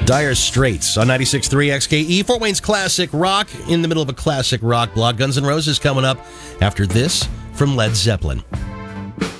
Dire Straits on 96.3 XKE. Fort Wayne's classic rock, in the middle of a classic rock block. Guns N' Roses coming up after this from Led Zeppelin.